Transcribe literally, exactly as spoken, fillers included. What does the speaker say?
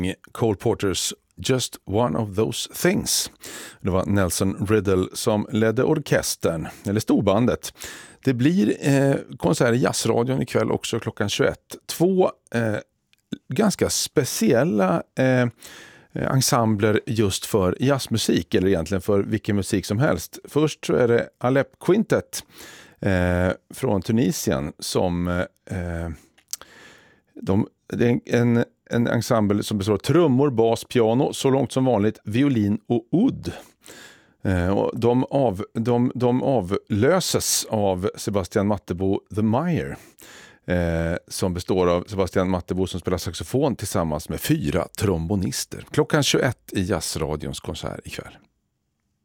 Cole Porters Just One of Those Things. Det var Nelson Riddle som ledde orkestern, eller storbandet. Det blir eh, konsert i Jazzradion ikväll också klockan tjugoett. Två eh, ganska speciella eh, ensembler just för jazzmusik, eller egentligen för vilken musik som helst. Först så är det Alep Quintet eh, från Tunisien som eh, de, det är en, en ensemble som består av trummor, bas, piano, så långt som vanligt, violin och oud. Eh, och de, av, de, de avlöses av Sebastian Mattebo The Meyer, eh, som består av Sebastian Mattebo som spelar saxofon tillsammans med fyra trombonister. Klockan tjugoett i Jazzradions konsert ikväll.